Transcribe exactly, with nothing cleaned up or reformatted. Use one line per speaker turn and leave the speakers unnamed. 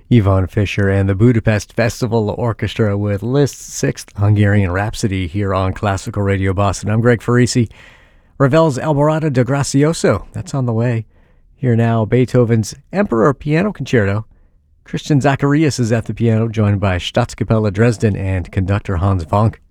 Yvonne Fisher and the Budapest Festival Orchestra with Liszt's Sixth Hungarian Rhapsody here on Classical Radio Boston. I'm Greg Farisi. Ravel's Alborada da Gracioso, that's on the way. Here now, Beethoven's Emperor Piano Concerto. Christian Zacharias is at the piano, joined by Staatskapelle Dresden and conductor Hans Vonk.